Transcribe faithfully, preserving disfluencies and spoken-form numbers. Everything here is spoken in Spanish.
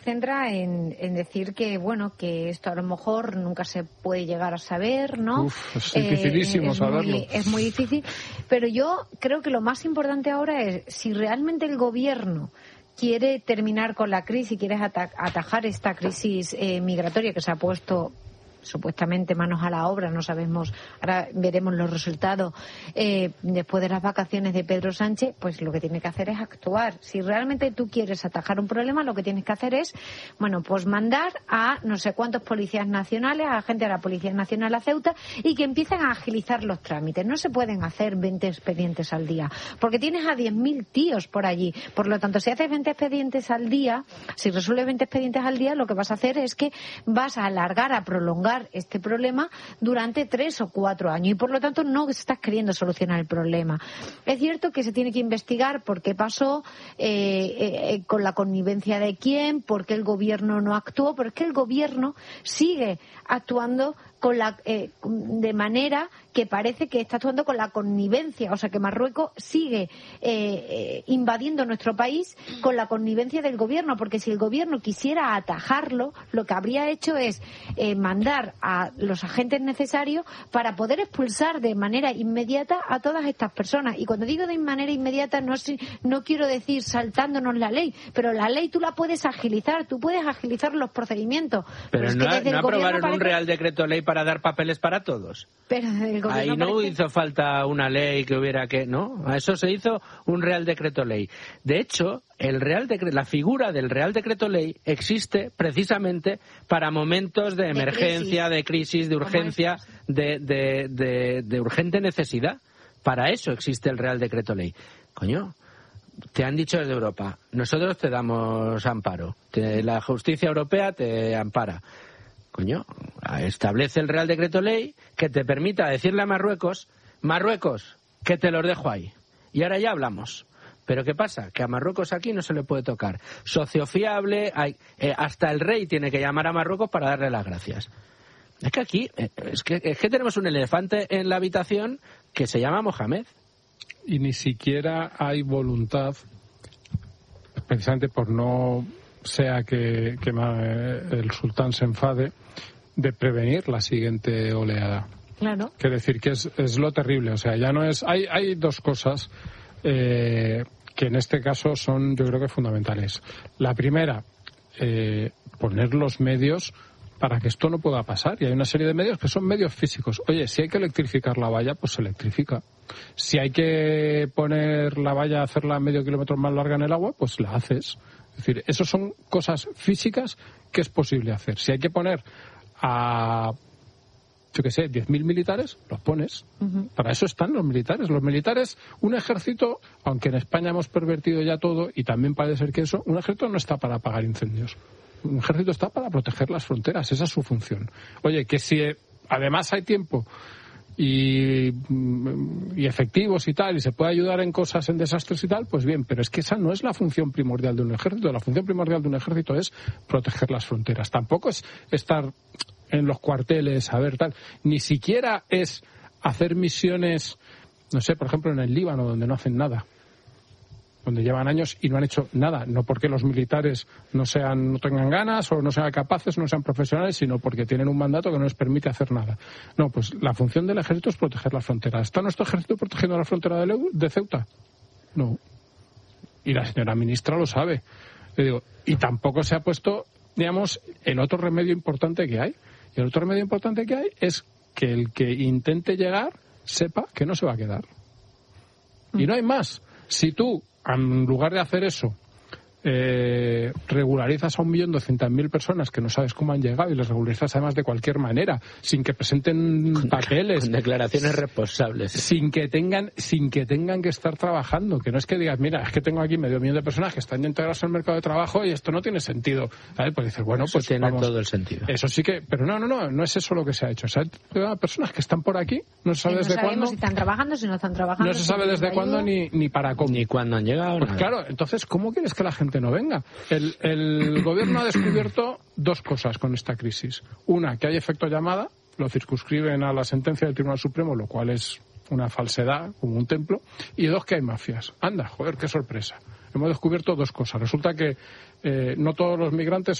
centra en, en decir que, bueno, que esto a lo mejor nunca se puede llegar a saber, ¿no? Uf, es dificilísimo eh, es saberlo. Muy, es muy difícil, pero yo creo que lo más importante ahora es si realmente el gobierno quiere terminar con la crisis, quiere ata- atajar esta crisis eh, migratoria que se ha puesto supuestamente manos a la obra, no sabemos, ahora veremos los resultados eh, después de las vacaciones de Pedro Sánchez, pues lo que tiene que hacer es actuar. Si realmente tú quieres atajar un problema, lo que tienes que hacer es, bueno, pues mandar a no sé cuántos policías nacionales, a gente de la Policía Nacional a Ceuta y que empiecen a agilizar los trámites. No se pueden hacer veinte expedientes al día, porque tienes a diez mil tíos por allí. Por lo tanto, si haces veinte expedientes al día, si resuelves veinte expedientes al día, lo que vas a hacer es que vas a alargar, a prolongar este problema durante tres o cuatro años y por lo tanto no estás queriendo solucionar el problema. Es cierto que se tiene que investigar por qué pasó, eh, eh, con la connivencia de quién, por qué el gobierno no actuó, pero es que el gobierno sigue actuando con la eh, de manera que parece que está actuando con la connivencia, o sea que Marruecos sigue eh, eh, invadiendo nuestro país con la connivencia del gobierno, porque si el gobierno quisiera atajarlo, lo que habría hecho es eh, mandar a los agentes necesarios para poder expulsar de manera inmediata a todas estas personas. Y cuando digo de manera inmediata no, no quiero decir saltándonos la ley, pero la ley tú la puedes agilizar, tú puedes agilizar los procedimientos. Pero, pero no, no aprobaron parece... un Real Decreto Ley para dar papeles para todos. Pero el Ahí no parece... hizo falta una ley que hubiera que... No, a eso se hizo un Real Decreto Ley. De hecho, el Real Decreto, la figura del Real Decreto Ley existe precisamente para momentos de emergencia, de crisis, de, crisis, de urgencia, de, de, de, de urgente necesidad. Para eso existe el Real Decreto Ley. Coño, te han dicho desde Europa, nosotros te damos amparo, te, la justicia europea te ampara. Coño, establece el Real Decreto Ley que te permita decirle a Marruecos, Marruecos, que te los dejo ahí. Y ahora ya hablamos. Pero ¿qué pasa? Que a Marruecos aquí no se le puede tocar. Socio fiable, hay, eh, hasta el rey tiene que llamar a Marruecos para darle las gracias. Es que aquí, eh, es que, es que tenemos un elefante en la habitación que se llama Mohamed. Y ni siquiera hay voluntad, precisamente por no sea que, que el sultán se enfade, de prevenir la siguiente oleada. Claro. Que decir que es, es lo terrible. O sea, ya no es... Hay, hay dos cosas eh, que en este caso son, yo creo que fundamentales. La primera, eh, poner los medios para que esto no pueda pasar. Y hay una serie de medios que son medios físicos. Oye, si hay que electrificar la valla, pues se electrifica. Si hay que poner la valla, hacerla medio kilómetro más larga en el agua, pues la haces. Es decir, eso son cosas físicas que es posible hacer. Si hay que poner a, yo qué sé, diez mil militares, los pones. Uh-huh. Para eso están los militares. Los militares, un ejército, aunque en España hemos pervertido ya todo, y también parece ser que eso, un ejército no está para apagar incendios. Un ejército está para proteger las fronteras. Esa es su función. Oye, que si además hay tiempo y, y efectivos y tal, y se puede ayudar en cosas, en desastres y tal, pues bien, pero es que esa no es la función primordial de un ejército. La función primordial de un ejército es proteger las fronteras. Tampoco es estar en los cuarteles, a ver, tal. Ni siquiera es hacer misiones, no sé, por ejemplo, en el Líbano, donde no hacen nada, donde llevan años y no han hecho nada, no porque los militares no sean, no tengan ganas o no sean capaces, no sean profesionales, sino porque tienen un mandato que no les permite hacer nada. No, pues la función del ejército es proteger las fronteras. ¿Está nuestro ejército protegiendo la frontera de, Leu- de Ceuta? No. Y la señora ministra lo sabe. Le digo, y tampoco se ha puesto, digamos, el otro remedio importante que hay. Y el otro remedio importante que hay es que el que intente llegar sepa que no se va a quedar. Y no hay más. Si tú, en lugar de hacer eso, eh, regularizas a un millón doscientas mil personas que no sabes cómo han llegado y les regularizas además de cualquier manera, sin que presenten con, papeles, con declaraciones responsables, sin que tengan sin que tengan que estar trabajando, que no es que digas, mira, es que tengo aquí medio millón de personas que están integradas en el mercado de trabajo y esto no tiene sentido, ¿sabes? Pues dices, bueno, eso pues tiene vamos, todo el sentido. Eso sí que, pero no, no, no, no es eso lo que se ha hecho. O sea, hay personas que están por aquí, no se sabe no desde cuándo, si están trabajando, si no están trabajando, no se sabe desde cuándo ni ni para cómo, ni cuándo han llegado. Pues nada. Claro, entonces, ¿cómo quieres que la gente no venga? El, el gobierno ha descubierto dos cosas con esta crisis. Una, que hay efecto llamada, lo circunscriben a la sentencia del Tribunal Supremo, lo cual es una falsedad, como un templo. Y dos, que hay mafias. Anda, joder, qué sorpresa. hemos descubierto dos cosas. Resulta que eh, no todos los migrantes